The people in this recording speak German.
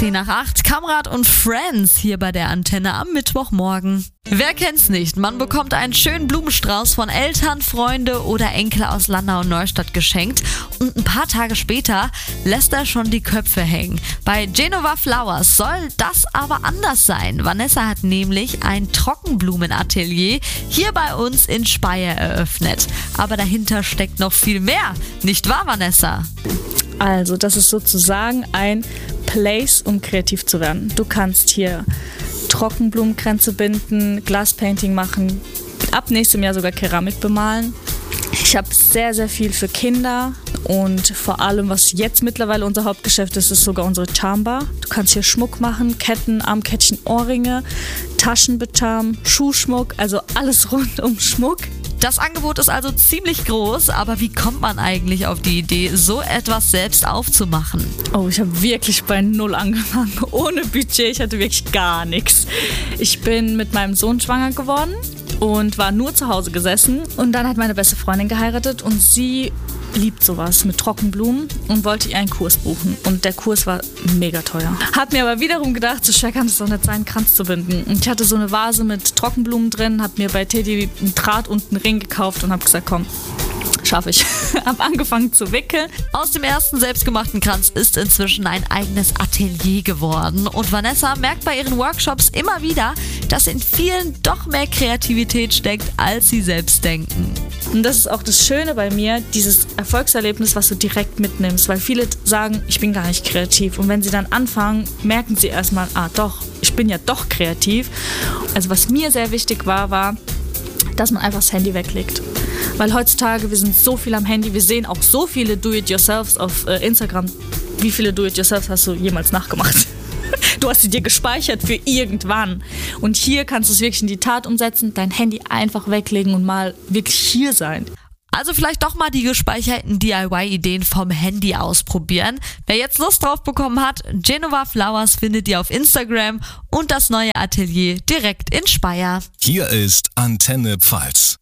10:08, Kamrat und Friends hier bei der Antenne am Mittwochmorgen. Wer kennt's nicht? Man bekommt einen schönen Blumenstrauß von Eltern, Freunde oder Enkel aus Landau und Neustadt geschenkt und ein paar Tage später lässt er schon die Köpfe hängen. Bei Genova Flowers soll das aber anders sein. Vanessa hat nämlich ein Trockenblumenatelier hier bei uns in Speyer eröffnet. Aber dahinter steckt noch viel mehr, nicht wahr, Vanessa? Also, das ist sozusagen ein Place, um kreativ zu werden. Du kannst hier Trockenblumenkränze binden, Glaspainting machen, ab nächstem Jahr sogar Keramik bemalen. Ich habe sehr, sehr viel für Kinder und vor allem, was jetzt mittlerweile unser Hauptgeschäft ist, ist sogar unsere Charmbar. Du kannst hier Schmuck machen, Ketten, Armkettchen, Ohrringe, Taschen becharmen, Schuhschmuck, also alles rund um Schmuck. Das Angebot ist also ziemlich groß, aber wie kommt man eigentlich auf die Idee, so etwas selbst aufzumachen? Oh, ich habe wirklich bei Null angefangen, ohne Budget, ich hatte wirklich gar nichts. Ich bin mit meinem Sohn schwanger geworden und war nur zu Hause gesessen und dann hat meine beste Freundin geheiratet und sie liebt sowas mit Trockenblumen und wollte ihr einen Kurs buchen und der Kurs war mega teuer. Hab mir aber wiederum gedacht, so schwer kann es doch nicht sein, einen Kranz zu binden. Und ich hatte so eine Vase mit Trockenblumen drin, hab mir bei Teddy einen Draht und einen Ring gekauft und hab gesagt, komm, schaffe ich. Hab angefangen zu wickeln. Aus dem ersten selbstgemachten Kranz ist inzwischen ein eigenes Atelier geworden und Vanessa merkt bei ihren Workshops immer wieder, dass in vielen doch mehr Kreativität steckt, als sie selbst denken. Und das ist auch das Schöne bei mir, dieses Erfolgserlebnis, was du direkt mitnimmst, weil viele sagen, ich bin gar nicht kreativ und wenn sie dann anfangen, merken sie erstmal, doch, ich bin ja doch kreativ. Also was mir sehr wichtig war, dass man einfach das Handy weglegt. Weil heutzutage, wir sind so viel am Handy, wir sehen auch so viele Do-it-yourselfs auf Instagram. Wie viele Do-it-yourselfs hast du jemals nachgemacht? Du hast sie dir gespeichert für irgendwann. Und hier kannst du es wirklich in die Tat umsetzen, dein Handy einfach weglegen und mal wirklich hier sein. Also vielleicht doch mal die gespeicherten DIY-Ideen vom Handy ausprobieren. Wer jetzt Lust drauf bekommen hat, Genova Flowers findet ihr auf Instagram und das neue Atelier direkt in Speyer. Hier ist Antenne Pfalz.